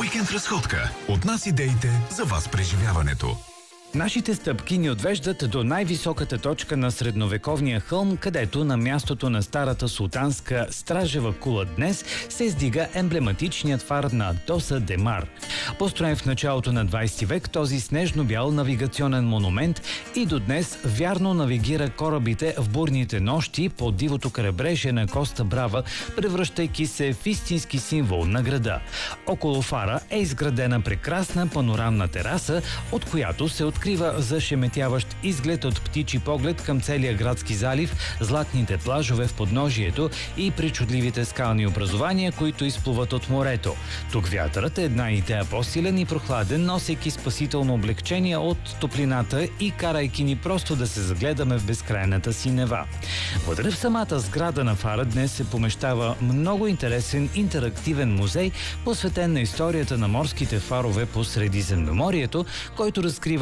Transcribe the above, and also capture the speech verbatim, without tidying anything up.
Уикенд разходка. От нас идеите, за вас преживяването. Нашите стъпки ни отвеждат до най-високата точка на средновековния хълм, където на мястото на старата султанска стражева кула днес се издига емблематичният фар на Тоса де Мар. Построен в началото на двайсети век, този снежно-бял навигационен монумент и до днес вярно навигира корабите в бурните нощи по дивото крайбрежие на Коста Брава, превръщайки се в истински символ на града. Около фара е изградена прекрасна панорамна тераса, от която се открива зашеметяващ изглед от птичи поглед към целия градски залив, златните плажове в подножието и причудливите скални образования, които изплуват от морето. Тук вятърът е една идея по-силен и прохладен, носейки спасително облегчение от топлината и карайки ни просто да се загледаме в безкрайната си нева. Вътре в самата сграда на фара днес се помещава много интересен интерактивен музей, посветен на историята на морските фарове по Средиземноморието, който разкрива